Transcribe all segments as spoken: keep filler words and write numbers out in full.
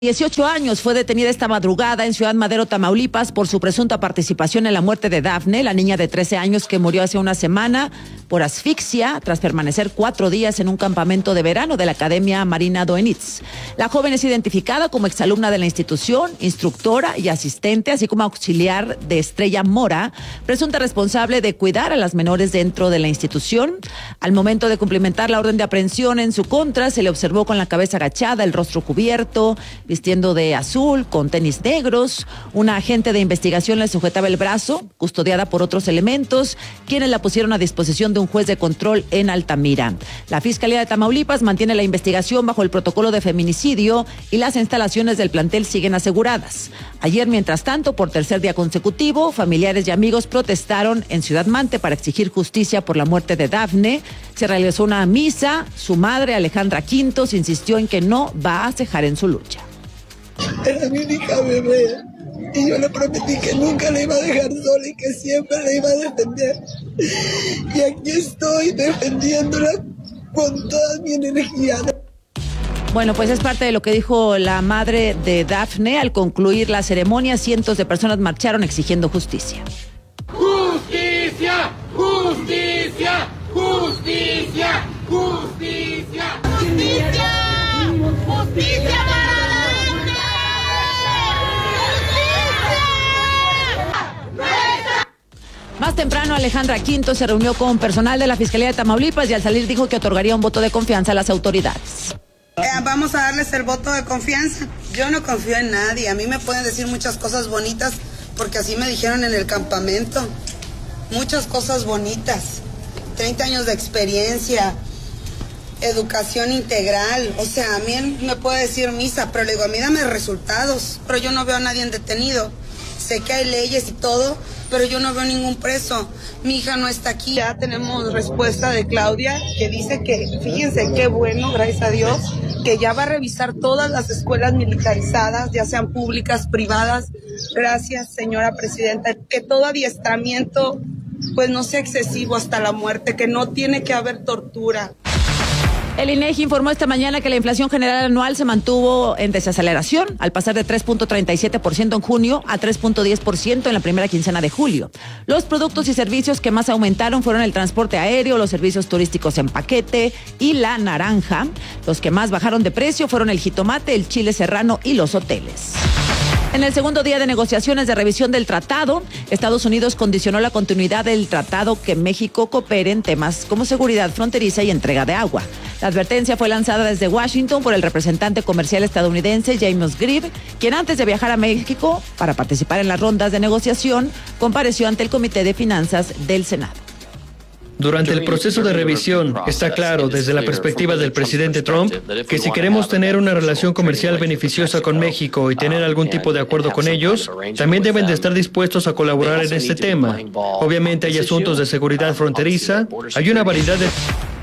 dieciocho años fue detenida esta madrugada en Ciudad Madero, Tamaulipas, por su presunta participación en la muerte de Dafne, la niña de trece años que murió hace una semana por asfixia tras permanecer cuatro días en un campamento de verano de la Academia Marina Doenitz. La joven es identificada como exalumna de la institución, instructora y asistente, así como auxiliar de Estrella Mora, presunta responsable de cuidar a las menores dentro de la institución. Al momento de cumplimentar la orden de aprehensión en su contra, se le observó con la cabeza agachada, el rostro cubierto, vistiendo de azul, con tenis negros. Una agente de investigación le sujetaba el brazo, custodiada por otros elementos, quienes la pusieron a disposición de un juez de control en Altamira. La Fiscalía de Tamaulipas mantiene la investigación bajo el protocolo de feminicidio y las instalaciones del plantel siguen aseguradas. Ayer, mientras tanto, por tercer día consecutivo, familiares y amigos protestaron en Ciudad Mante para exigir justicia por la muerte de Dafne. Se realizó una misa. Su madre, Alejandra Quintos, insistió en que no va a cejar en su lucha. Era mi única bebé y yo le prometí que nunca la iba a dejar sola y que siempre la iba a defender. Y aquí estoy defendiéndola con toda mi energía. Bueno, pues es parte de lo que dijo la madre de Dafne. Al concluir la ceremonia, cientos de personas marcharon exigiendo justicia. ¡Justicia! ¡Justicia! ¡Justicia! ¡Justicia! ¡Justicia! ¡Justicia para Más temprano, Alejandra Quinto se reunió con personal de la Fiscalía de Tamaulipas y al salir dijo que otorgaría un voto de confianza a las autoridades. Eh, vamos a darles el voto de confianza. Yo no confío en nadie. A mí me pueden decir muchas cosas bonitas porque así me dijeron en el campamento. Muchas cosas bonitas. treinta años de experiencia, educación integral. O sea, a mí él me puede decir misa, pero le digo, a mí dame resultados. Pero yo no veo a nadie detenido. Sé que hay leyes y todo, pero yo no veo ningún preso. Mi hija no está aquí. Ya tenemos respuesta de Claudia, que dice que, fíjense qué bueno, gracias a Dios, que ya va a revisar todas las escuelas militarizadas, ya sean públicas, privadas. Gracias, señora presidenta. Que todo adiestramiento, pues no sea excesivo hasta la muerte, que no tiene que haber tortura. El INEGI informó esta mañana que la inflación general anual se mantuvo en desaceleración al pasar de tres punto treinta y siete por ciento en junio a tres punto diez por ciento en la primera quincena de julio. Los productos y servicios que más aumentaron fueron el transporte aéreo, los servicios turísticos en paquete y la naranja. Los que más bajaron de precio fueron el jitomate, el chile serrano y los hoteles. En el segundo día de negociaciones de revisión del tratado, Estados Unidos condicionó la continuidad del tratado que México coopere en temas como seguridad fronteriza y entrega de agua. La advertencia fue lanzada desde Washington por el representante comercial estadounidense James Grieve, quien antes de viajar a México para participar en las rondas de negociación, compareció ante el Comité de Finanzas del Senado. Durante el proceso de revisión, está claro desde la perspectiva del presidente Trump que si queremos tener una relación comercial beneficiosa con México y tener algún tipo de acuerdo con ellos, también deben de estar dispuestos a colaborar en este tema. Obviamente hay asuntos de seguridad fronteriza, hay una variedad de...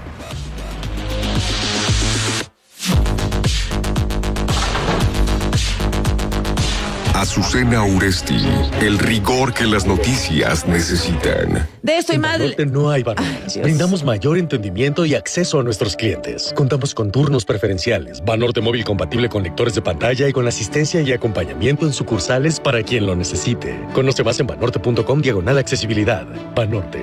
Azucena Uresti, el rigor que las noticias necesitan. De esto y En más... Banorte no hay barreras. Ay, Brindamos mayor entendimiento y acceso a nuestros clientes. Contamos con turnos preferenciales, Banorte móvil compatible con lectores de pantalla y con asistencia y acompañamiento en sucursales para quien lo necesite. Conoce más en banorte punto com diagonal accesibilidad. Banorte.